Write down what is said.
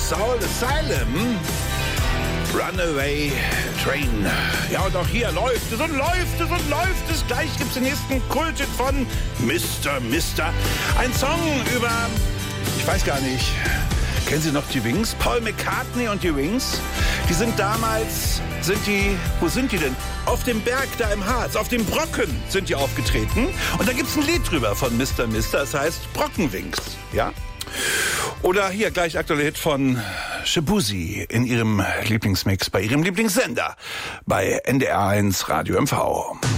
Soul Asylum. Runaway Train. Ja, und auch hier läuft es und läuft es und läuft es. Gleich gibt's den nächsten Kulthit von Mr. Mister. Ein Song über, ich weiß gar nicht, kennen Sie noch die Wings? Paul McCartney und die Wings? Die sind damals, wo sind die denn? Auf dem Berg da im Harz, auf dem Brocken sind die aufgetreten. Und da gibt's ein Lied drüber von Mr. Mister, das heißt Brockenwings. Ja? Oder hier gleich aktuelle Hit von Shabuzi in ihrem Lieblingsmix bei ihrem Lieblingssender bei NDR1 Radio MV.